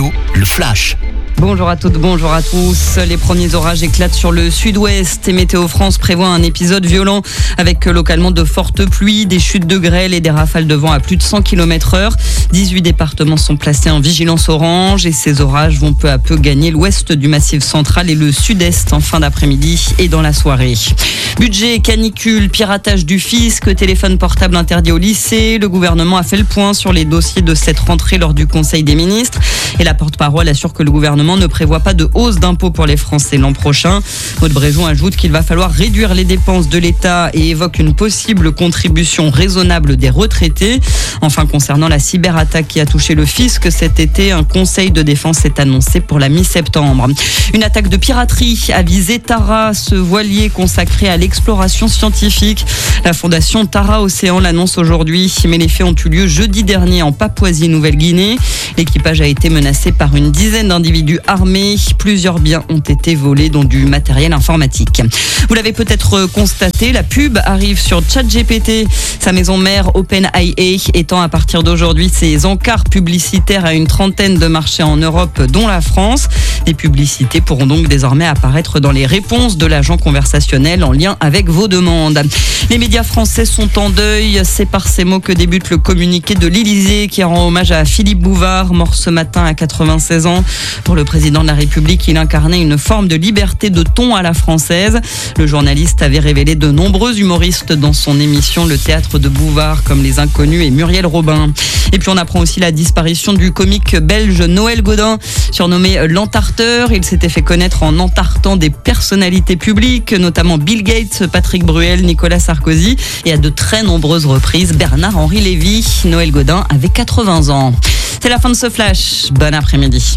Radio, le Flash. Bonjour à toutes, bonjour à tous. Les premiers orages éclatent sur le sud-ouest et Météo France prévoit un épisode violent avec localement de fortes pluies, des chutes de grêle et des rafales de vent à plus de 100 km/h. 18 départements sont placés en vigilance orange et ces orages vont peu à peu gagner l'ouest du Massif central et le sud-est en fin d'après-midi et dans la soirée. Budget, canicule, piratage du fisc, téléphone portable interdit au lycée. Le gouvernement a fait le point sur les dossiers de cette rentrée lors du Conseil des ministres. Et la porte-parole assure que le gouvernement ne prévoit pas de hausse d'impôts pour les Français l'an prochain. Maud Bréjon ajoute qu'il va falloir réduire les dépenses de l'État et évoque une possible contribution raisonnable des retraités. Enfin, concernant la cyberattaque qui a touché le fisc cet été, un conseil de défense est annoncé pour la mi-septembre. Une attaque de piraterie a visé Tara, ce voilier consacré à l'exploration scientifique. La fondation Tara Océan l'annonce aujourd'hui, mais les faits ont eu lieu jeudi dernier en Papouasie-Nouvelle-Guinée. L'équipage a été menacé par une dizaine d'individus armés. Plusieurs biens ont été volés, dont du matériel informatique. Vous l'avez peut-être constaté, la pub arrive sur ChatGPT. Sa maison mère OpenAI étend à partir d'aujourd'hui ses encarts publicitaires à une trentaine de marchés en Europe, dont la France. Des publicités pourront donc désormais apparaître dans les réponses de l'agent conversationnel en lien avec vos demandes. Les médias français sont en deuil. C'est par ces mots que débute le communiqué de l'Élysée qui rend hommage à Philippe Bouvard, mort ce matin à 96 ans. Pour le président de la République, il incarnait une forme de liberté de ton à la française. Le journaliste avait révélé de nombreux humoristes dans son émission Le Théâtre de Bouvard, comme Les Inconnus et Muriel Robin. Et puis on apprend aussi la disparition du comique belge Noël Gaudin, surnommé l'Entarteur. Il s'était fait connaître en entartant des personnalités publiques, notamment Bill Gates, Patrick Bruel, Nicolas Sarkozy et à de très nombreuses reprises Bernard-Henri Lévy. Noël Gaudin avait 80 ans. C'est la fin de ce flash. Bon après-midi.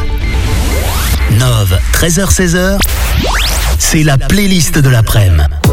Nove, 13h-16h, c'est la playlist de l'après-midi.